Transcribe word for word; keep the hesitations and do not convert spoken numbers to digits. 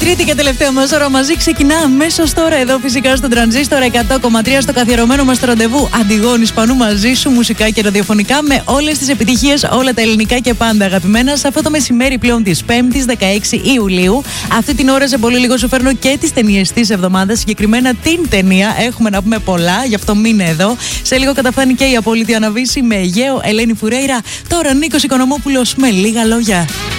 τρίτη και τελευταία μας ώρα μαζί ξεκινά αμέσως τώρα εδώ φυσικά στον Τρανζίστορ εκατό κόμμα τρία στο καθιερωμένο μας ραντεβού. Αντιγόνη Σπανού μαζί σου, μουσικά και ραδιοφωνικά με όλες τις επιτυχίες, όλα τα ελληνικά και πάντα αγαπημένα. Σε αυτό το μεσημέρι πλέον της πέμπτης δεκαέξι Ιουλίου. Αυτή την ώρα σε πολύ λίγο σου φέρνω και τις ταινίες της εβδομάδας, συγκεκριμένα την ταινία. Έχουμε να πούμε πολλά, γι' αυτό μείνε εδώ. Σε λίγο καταφάνει και η Απόλυτη Αναβίση με Αιγαίο, Ελένη Φουρέιρα. Τώρα Νίκος Οικονομόπουλος με λίγα λόγια.